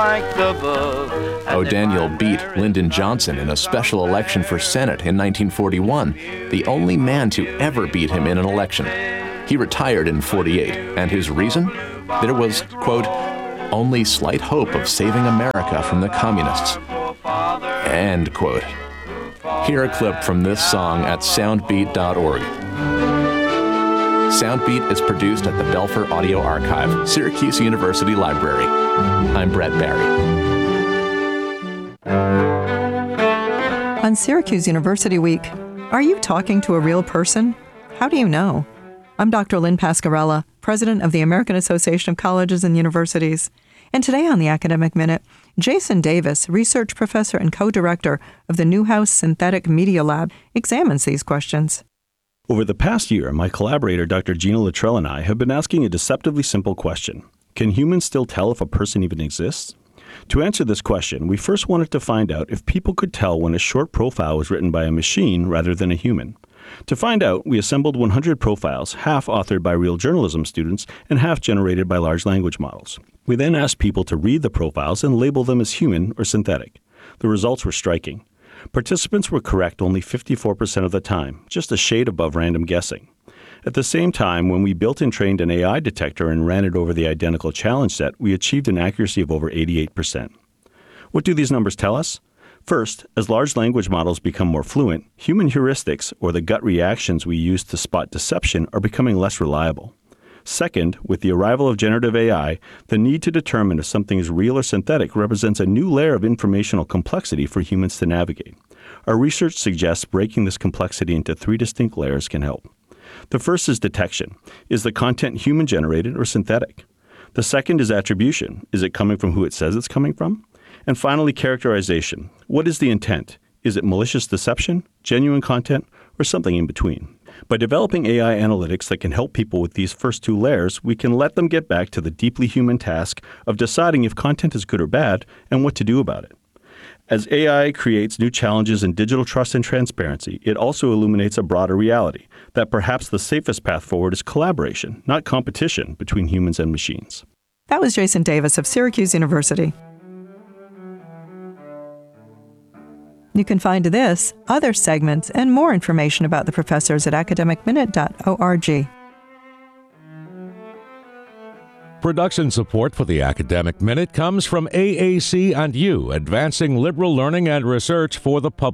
O'Daniel beat Lyndon Johnson in a special election for Senate in 1941, the only man to ever beat him in an election. He retired in 48, and his reason? There was, quote, only slight hope of saving America from the communists, end quote. Hear a clip from this song at soundbeat.org. Soundbeat is produced at the Belfer Audio Archive, Syracuse University Library. I'm Brett Barry. On Syracuse University Week, are you talking to a real person? How do you know? I'm Dr. Lynn Pascarella, president of the American Association of Colleges and Universities. And today on the Academic Minute, Jason Davis, research professor and co-director of the Newhouse Synthetic Media Lab, examines these questions. Over the past year, my collaborator, Dr. Gina Luttrell, and I have been asking a deceptively simple question. Can humans still tell if a person even exists? To answer this question, we first wanted to find out if people could tell when a short profile was written by a machine rather than a human. To find out, we assembled 100 profiles, half authored by real journalism students and half generated by large language models. We then asked people to read the profiles and label them as human or synthetic. The results were striking. Participants were correct only 54% of the time, just a shade above random guessing. At the same time, when we built and trained an AI detector and ran it over the identical challenge set, we achieved an accuracy of over 88%. What do these numbers tell us? First, as large language models become more fluent, human heuristics, or the gut reactions we use to spot deception, are becoming less reliable. Second, with the arrival of generative AI, the need to determine if something is real or synthetic represents a new layer of informational complexity for humans to navigate. Our research suggests breaking this complexity into 3 distinct layers can help. The first is detection. Is the content human-generated or synthetic? The second is attribution. Is it coming from who it says it's coming from? And finally, characterization. What is the intent? Is it malicious deception, genuine content, or something in between? By developing AI analytics that can help people with these first 2 layers, we can let them get back to the deeply human task of deciding if content is good or bad and what to do about it. As AI creates new challenges in digital trust and transparency, it also illuminates a broader reality that perhaps the safest path forward is collaboration, not competition between humans and machines. That was Jason Davis of Syracuse University. You can find this, other segments, and more information about the professors at academicminute.org. Production support for the Academic Minute comes from AAC and U, advancing liberal learning and research for the public.